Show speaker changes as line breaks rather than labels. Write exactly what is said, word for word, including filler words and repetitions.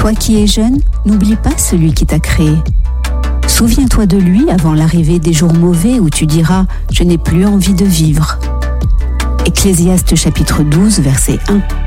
Toi qui es jeune, n'oublie pas celui qui t'a créé. Souviens-toi de lui avant l'arrivée des jours mauvais où tu diras « Je n'ai plus envie de vivre ». Ecclésiaste chapitre douze, verset un.